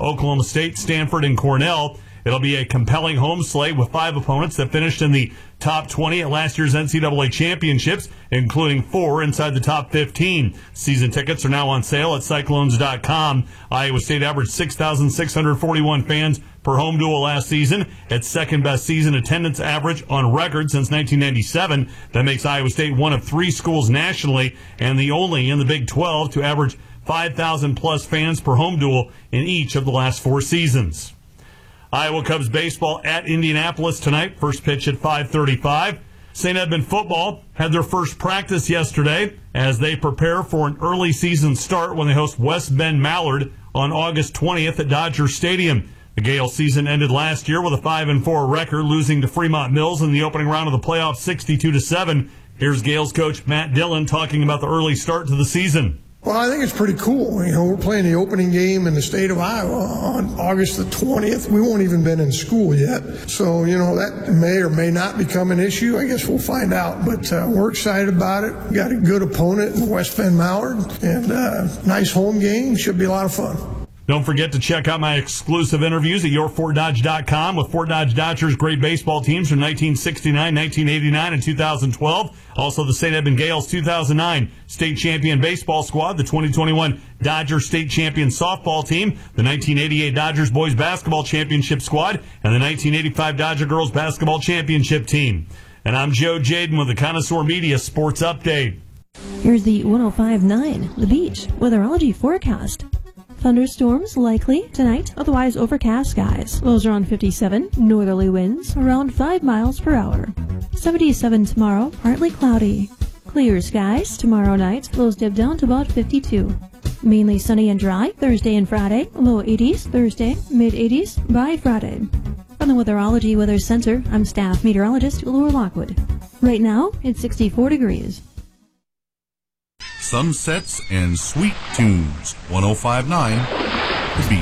Oklahoma State, Stanford, and Cornell. It'll be a compelling home slate with 5 opponents that finished in the top 20 at last year's NCAA championships, including 4 inside the top 15. Season tickets are now on sale at Cyclones.com. Iowa State averaged 6,641 fans per home duel last season. Its second best season attendance average on record since 1997. That makes Iowa State one of 3 schools nationally and the only in the Big 12 to average 5,000 plus fans per home duel in each of the last 4 seasons. Iowa Cubs baseball at Indianapolis tonight. First pitch at 5:35. St. Edmund football had their first practice yesterday as they prepare for an early season start when they host West Bend Mallard on August 20th at Dodger Stadium. The Gale season ended last year with a 5-4 record, losing to Fremont Mills in the opening round of the playoffs 62-7. Here's Gale's coach Matt Dillon talking about the early start to the season. Well, I think it's pretty cool. We're playing the opening game in the state of Iowa on August the 20th. We won't even been in school yet. So, that may or may not become an issue. I guess we'll find out. But we're excited about it. We got a good opponent in West Bend Mallard. And nice home game. Should be a lot of fun. Don't forget to check out my exclusive interviews at YourFortDodge.com with Fort Dodge Dodgers' great baseball teams from 1969, 1989, and 2012. Also, the St. Edmund Gales 2009 state champion baseball squad, the 2021 Dodger state champion softball team, the 1988 Dodgers boys basketball championship squad, and the 1985 Dodger girls basketball championship team. And I'm Joe Jaden with the Connoisseur Media Sports Update. Here's the 105.9 The Beach weatherology forecast. Thunderstorms likely tonight, otherwise overcast skies. Lows around 57, northerly winds around 5 miles per hour. 77 tomorrow, partly cloudy. Clear skies tomorrow night, lows dip down to about 52. Mainly sunny and dry Thursday and Friday, low 80s Thursday, mid 80s by Friday. From the Weatherology Weather Center, I'm staff meteorologist Laura Lockwood. Right now, it's 64 degrees. Sunsets and sweet tunes. 105.9 The Beat.